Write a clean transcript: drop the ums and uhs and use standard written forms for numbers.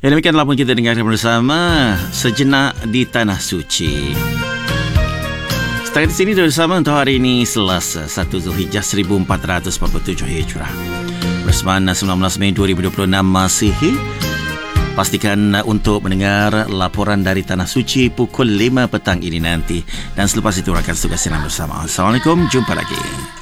Ya, demikianlah pun kita dengarkan bersama Sejenak di Tanah Suci. Setakat di sini bersama untuk hari ini Selasa 1 Zulhijjah 1447 Hijrah. Bersamaan 19 Mei 2026 Masihi. Pastikan untuk mendengar laporan dari Tanah Suci pukul 5 petang ini nanti. Dan selepas itu rakan tugas senang bersama. Assalamualaikum, jumpa lagi.